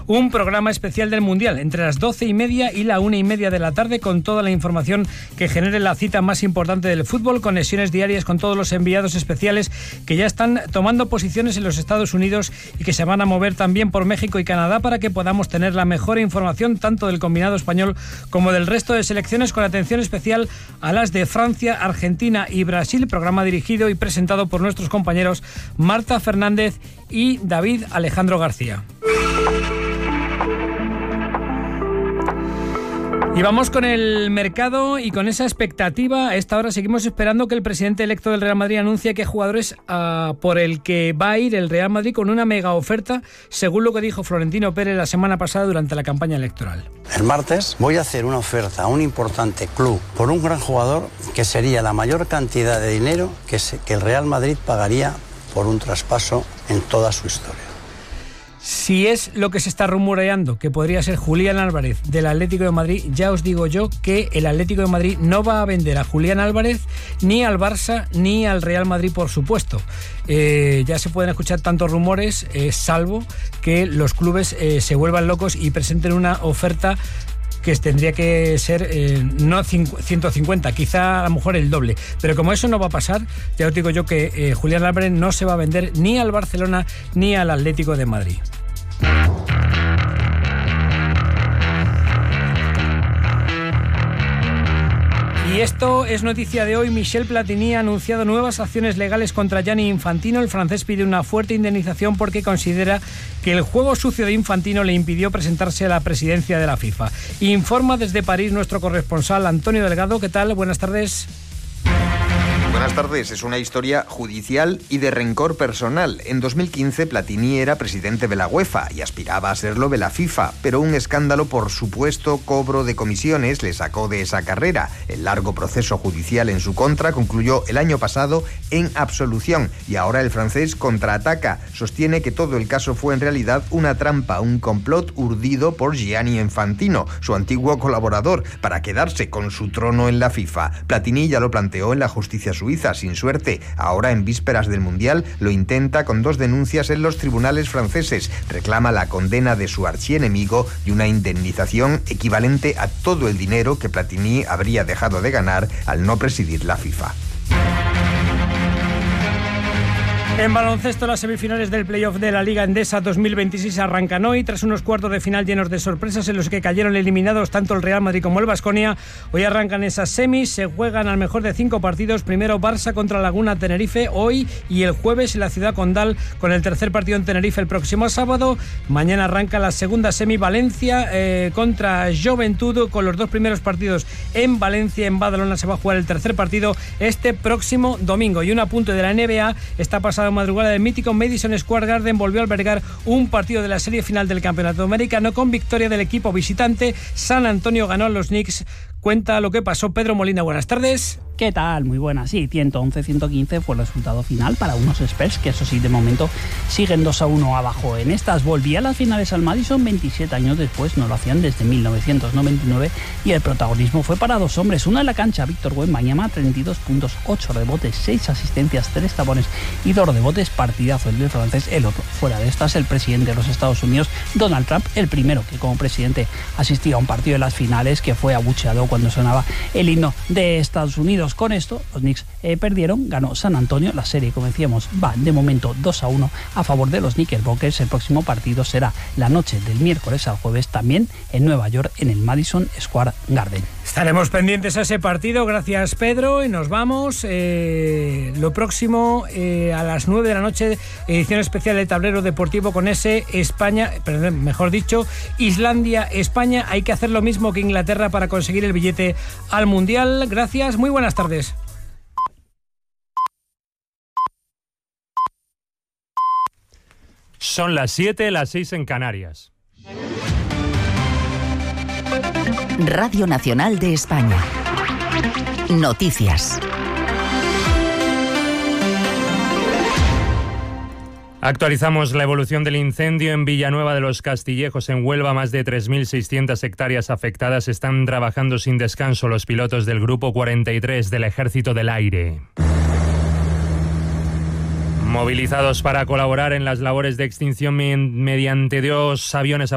un programa especial del Mundial entre las 12:30 y la 1:30 de la tarde, con toda la información que genere la cita más importante del fútbol, conexiones diarias con todos los enviados especiales que ya están tomando posiciones en los Estados Unidos y que se van a mover también por México y Canadá para que podamos tener la mejor información tanto del combinado español como del resto de selecciones, con atención especial a las de Francia, Argentina y Brasil. Programa dirigido y presentado por nuestros compañeros Marta Fernández y David Alejandro García. Y vamos con el mercado y con esa expectativa. A esta hora seguimos esperando que el presidente electo del Real Madrid anuncie qué jugadores por el que va a ir el Real Madrid con una mega oferta, según lo que dijo Florentino Pérez la semana pasada durante la campaña electoral. El martes voy a hacer una oferta a un importante club por un gran jugador que sería la mayor cantidad de dinero que el Real Madrid pagaría por un traspaso en toda su historia. Si es lo que se está rumoreando, que podría ser Julián Álvarez del Atlético de Madrid, ya os digo yo que el Atlético de Madrid no va a vender a Julián Álvarez ni al Barça ni al Real Madrid, por supuesto. Ya se pueden escuchar tantos rumores, salvo que los clubes se vuelvan locos y presenten una oferta que tendría que ser no 150, quizá a lo mejor el doble. Pero como eso no va a pasar, ya os digo yo que Julián Álvarez no se va a vender ni al Barcelona ni al Atlético de Madrid. Y esto es noticia de hoy. Michel Platini ha anunciado nuevas acciones legales contra Gianni Infantino. El francés pide una fuerte indemnización porque considera que el juego sucio de Infantino le impidió presentarse a la presidencia de la FIFA. Informa desde París nuestro corresponsal Antonio Delgado. ¿Qué tal? Buenas tardes. Buenas tardes. Es una historia judicial y de rencor personal. En 2015 Platini era presidente de la UEFA y aspiraba a serlo de la FIFA, pero un escándalo por supuesto cobro de comisiones le sacó de esa carrera. El largo proceso judicial en su contra concluyó el año pasado en absolución y ahora el francés contraataca. Sostiene que todo el caso fue en realidad una trampa, un complot urdido por Gianni Infantino, su antiguo colaborador, para quedarse con su trono en la FIFA. Platini ya lo planteó en la justicia suiza, sin suerte. Ahora, en vísperas del Mundial, lo intenta con 2 denuncias en los tribunales franceses. Reclama la condena de su archienemigo y una indemnización equivalente a todo el dinero que Platini habría dejado de ganar al no presidir la FIFA. En baloncesto, las semifinales del playoff de la Liga Endesa 2026 arrancan hoy, tras unos cuartos de final llenos de sorpresas en los que cayeron eliminados tanto el Real Madrid como el Baskonia. Hoy arrancan esas semis, se juegan al mejor de 5 partidos. Primero Barça contra Laguna Tenerife hoy y el jueves en la Ciudad Condal, con el tercer partido en Tenerife el próximo sábado. Mañana arranca la segunda semi, Valencia contra Joventut, con los 2 primeros partidos en Valencia. En Badalona se va a jugar el tercer partido este próximo domingo. Y un apunte de la NBA: esta pasada madrugada del mítico Madison Square Garden volvió a albergar un partido de la serie final del campeonato americano con victoria del equipo visitante. San Antonio ganó a los Knicks. Cuenta lo que pasó Pedro Molina. Buenas tardes. ¿Qué tal? Muy buenas. Sí, 111-115 fue el resultado final para unos Spurs que, eso sí, de momento siguen 2-1 abajo. En estas volvía a las finales al Madison 27 años después, no lo hacían desde 1999 y el protagonismo fue para 2 hombres. Uno en la cancha, Víctor Wembanyama, 32 puntos, 8 rebotes, 6 asistencias, 3 tapones y 2 rebotes. Partidazo el del francés. El otro, fuera de estas, el presidente de los Estados Unidos, Donald Trump, el primero que como presidente asistía a un partido de las finales, que fue abucheado cuando sonaba el himno de Estados Unidos. Con esto, los Knicks perdieron, ganó San Antonio. La serie, como decíamos, va de momento 2-1 a favor de los Knickerbockers. El próximo partido será la noche del miércoles al jueves, también en Nueva York, en el Madison Square Garden. Estaremos pendientes a ese partido. Gracias, Pedro, y nos vamos. Lo próximo, a las 9 de la noche, edición especial de Tablero Deportivo con ese Islandia-España. Hay que hacer lo mismo que Inglaterra para conseguir el billete al Mundial. Gracias, muy buenas tardes. Son las 7, las 6 en Canarias. Radio Nacional de España. Noticias. Actualizamos la evolución del incendio en Villanueva de los Castillejos, en Huelva. Más de 3.600 hectáreas afectadas. Están trabajando sin descanso los pilotos del Grupo 43 del Ejército del Aire, movilizados para colaborar en las labores de extinción mediante 2 aviones